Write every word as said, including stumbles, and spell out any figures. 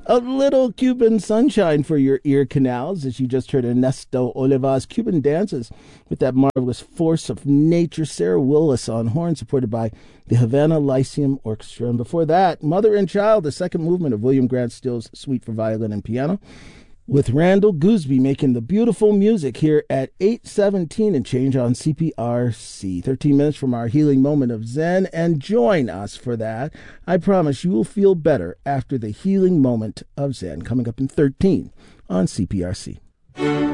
A little Cuban sunshine for your ear canals as you just heard Ernesto Olivas' Cuban dances with that marvelous force of nature. Sarah Willis on horn, supported by the Havana Lyceum Orchestra. And before that, Mother and Child, the second movement of William Grant Still's Suite for Violin and Piano, with Randall Gooseby making the beautiful music here at eight seventeen and change on C P R C. thirteen minutes from our healing moment of Zen, and join us for that. I promise you will feel better after the healing moment of Zen, coming up in thirteen on C P R C.